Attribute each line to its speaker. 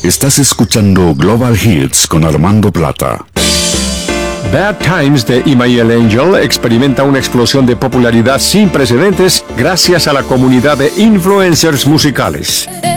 Speaker 1: Estás escuchando Global Hits con Armando Plata.
Speaker 2: Bad Times de Imael Angel experimenta una explosión de popularidad sin precedentes gracias a la comunidad de influencers musicales.